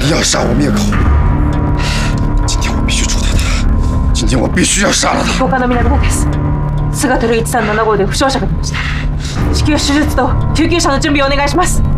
你要杀我灭口，今天我必须除掉他，今天我必须要杀了他。 岡野南田です。菅照137号で負傷者が出ました。至急手術と救急車の準備をお願いします。